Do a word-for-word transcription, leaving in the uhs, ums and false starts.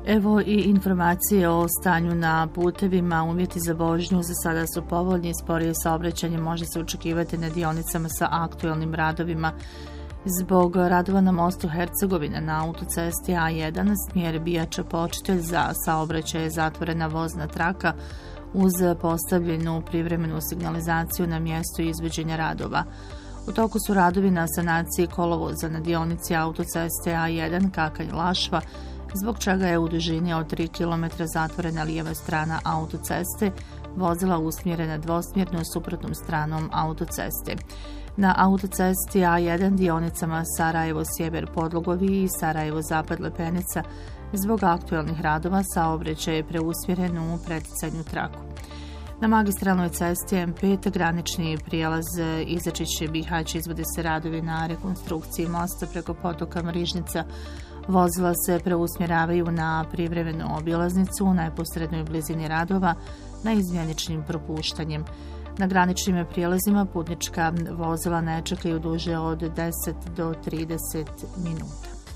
Evo i informacije o stanju na putevima. Uvjeti za vožnju za sada su povoljni, sporije saobraćanje može se očekivati na dionicama sa aktuelnim radovima. Zbog radova na mostu Hercegovine na autocesti A jedan smjer Bijača Počitelj za saobraćaj je zatvorena vozna traka uz postavljenu privremenu signalizaciju na mjestu izvođenja radova. U toku su radovi na sanaciji kolovoza na dionici autoceste A jedan Kakanj-Lašva, zbog čega je u dužini od tri kilometra zatvorena lijeva strana autoceste, vozila usmjerena dvosmjerno suprotnom stranom autoceste. Na autocesti A jedan dionicama Sarajevo-Sjever Podlogovi i Sarajevo-Zapad Lepenica zbog aktuelnih radova saobraćaj je preusmjeren u preticajnu traku. Na magistralnoj cesti M pet granični prijelaz Izačić-Bihać izvode se radovi na rekonstrukciji mosta preko potoka Mrižnica. Vozila se preusmjeravaju na privremenu obilaznicu u neposrednoj blizini radova na izmjeničnim propuštanjem. Na graničnim prijelazima putnička vozila ne čekaju duže od deset do trideset minuta.